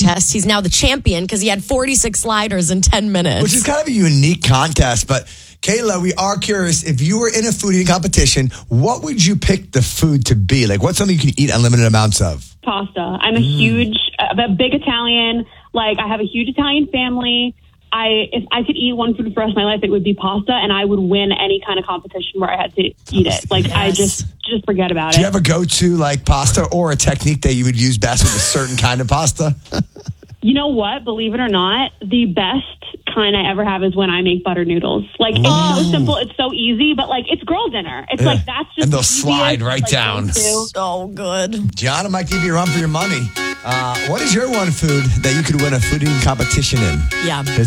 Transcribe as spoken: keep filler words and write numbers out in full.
contest. He's now the champion because he had forty-six sliders in ten minutes. Which is kind of a unique contest. But Kayla, we are curious, if you were in a food eating competition, what would you pick the food to be? Like, what's something you can eat unlimited amounts of? Pasta. I'm a mm. huge, a big Italian. Like, I have a huge Italian family. I If I could eat one food for the rest of my life, it would be pasta, and I would win any kind of competition where I had to eat it. Like, yes. I just, just forget about Do it. Do you have a go-to, like, pasta or a technique that you would use best with a certain kind of pasta? You know what? Believe it or not, the best kind I ever have is when I make butter noodles. Like, it's oh. so simple, it's so easy, but, like, it's girl dinner. It's yeah. like, that's just And they'll the slide easiest, right like, down. So good. Gianna might give you a run for your money. Uh, what is your one food that you could win a food eating competition in? Yeah.